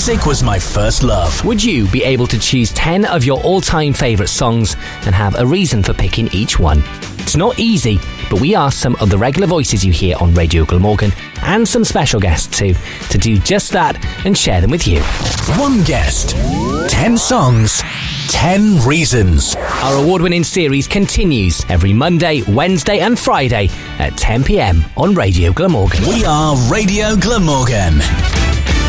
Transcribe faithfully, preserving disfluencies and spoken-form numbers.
Music was my first love. Would you be able to choose ten of your all-time favourite songs and have a reason for picking each one? It's not easy, but we asked some of the regular voices you hear on Radio Glamorgan and some special guests too to do just that and share them with you. One guest, ten songs, ten reasons. Our award-winning series continues every Monday, Wednesday and Friday at ten p m on Radio Glamorgan. We are Radio Glamorgan.